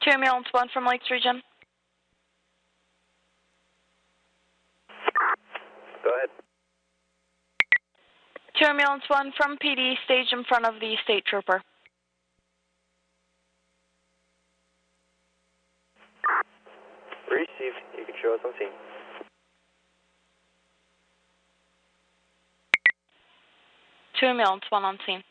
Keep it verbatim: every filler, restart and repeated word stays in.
Two ambulance one from Lakes Region. Go ahead. Two ambulance one from P D, stage in front of the state trooper. Receive. You can show us on scene. Two ambulance one on scene.